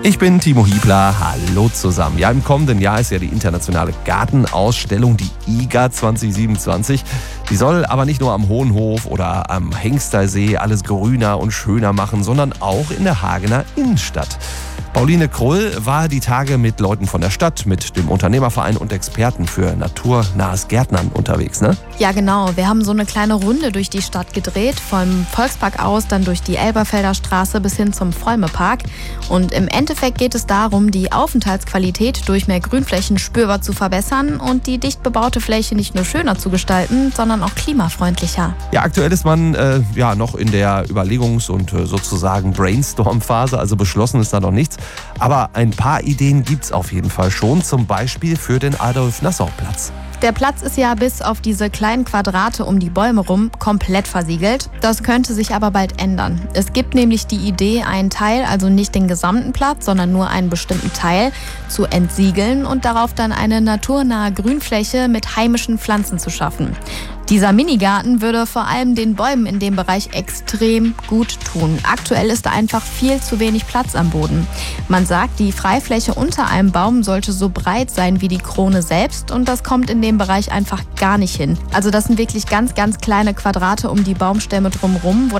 Ich bin Timo Hiebler, hallo zusammen. Ja, im kommenden Jahr ist ja die internationale Gartenausstellung, die IGA 2027. Die soll aber nicht nur am Hohenhof oder am Hengstersee alles grüner und schöner machen, sondern auch in der Hagener Innenstadt. Pauline Krull war die Tage mit Leuten von der Stadt, mit dem Unternehmerverein und Experten für naturnahes Gärtnern unterwegs, ne? Ja, genau. Wir haben so eine kleine Runde durch die Stadt gedreht, vom Volkspark aus, dann durch die Elberfelder Straße bis hin zum Volmepark. Und im Endeffekt geht es darum, die Aufenthaltsqualität durch mehr Grünflächen spürbar zu verbessern und die dicht bebaute Fläche nicht nur schöner zu gestalten, sondern auch klimafreundlicher. Ja, aktuell ist man noch in der Überlegungs- und sozusagen Brainstorm-Phase, also beschlossen ist da noch nichts. Aber ein paar Ideen gibt's auf jeden Fall schon, zum Beispiel für den Adolf-Nassau-Platz. Der Platz ist ja bis auf diese kleinen Quadrate um die Bäume rum komplett versiegelt. Das könnte sich aber bald ändern. Es gibt nämlich die Idee, einen Teil, also nicht den gesamten Platz, sondern nur einen bestimmten Teil, zu entsiegeln und darauf dann eine naturnahe Grünfläche mit heimischen Pflanzen zu schaffen. Dieser Minigarten würde vor allem den Bäumen in dem Bereich extrem gut tun. Aktuell ist da einfach viel zu wenig Platz am Boden. Man sagt, die Freifläche unter einem Baum sollte so breit sein wie die Krone selbst und das kommt in dem Bereich einfach gar nicht hin. Also das sind wirklich ganz, ganz kleine Quadrate um die Baumstämme drumherum, wo